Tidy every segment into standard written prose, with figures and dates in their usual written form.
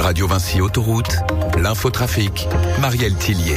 Radio Vinci Autoroute, l'infotrafic, Marielle Tillier.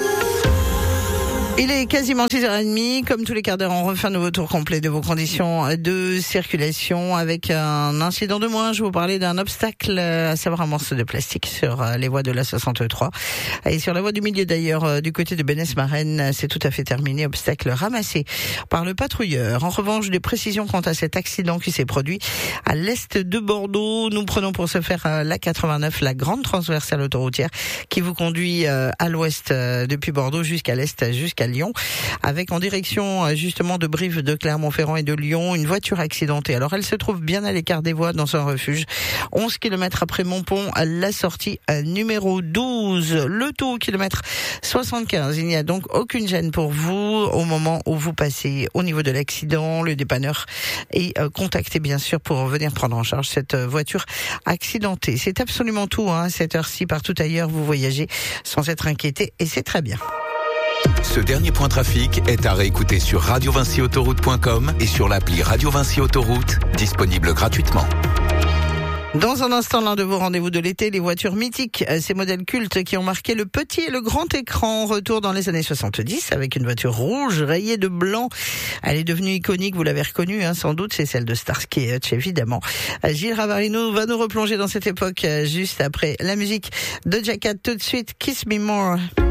Il est quasiment 6h30. Comme tous les quarts d'heure, on refait un nouveau tour complet de vos conditions de circulation avec un incident de moins. Je vais vous parler d'un obstacle, à savoir un morceau de plastique sur les voies de la 63. Et sur la voie du milieu d'ailleurs, du côté de Bénesse-Marennes, c'est tout à fait terminé. Obstacle ramassé par le patrouilleur. En revanche, des précisions quant à cet accident qui s'est produit à l'est de Bordeaux. Nous prenons pour ce faire la 89, la grande transversale autoroutière qui vous conduit à l'ouest depuis Bordeaux jusqu'à l'est, jusqu'à Lyon, avec en direction justement de Brive, de Clermont-Ferrand et de Lyon, une voiture accidentée. Alors elle se trouve bien à l'écart des voies dans un refuge, 11 km après Montpont, la sortie numéro 12, le tout au kilomètre 75. Il n'y a donc aucune gêne pour vous au moment où vous passez au niveau de l'accident. Le dépanneur est contacté bien sûr pour venir prendre en charge cette voiture accidentée. C'est absolument tout, à cette heure-ci, partout ailleurs vous voyagez sans être inquiété et c'est très bien. Ce dernier point trafic est à réécouter sur radiovinciautoroute.com et sur l'appli Radio Vinci Autoroute, disponible gratuitement. Dans un instant, l'un de vos rendez-vous de l'été, les voitures mythiques, ces modèles cultes qui ont marqué le petit et le grand écran. Retour dans les années 70 avec une voiture rouge rayée de blanc. Elle est devenue iconique, vous l'avez reconnue, sans doute, c'est celle de Starsky et Hutch, évidemment. Gilles Ravarino va nous replonger dans cette époque juste après la musique de Jack Cat. Tout de suite, Kiss Me More.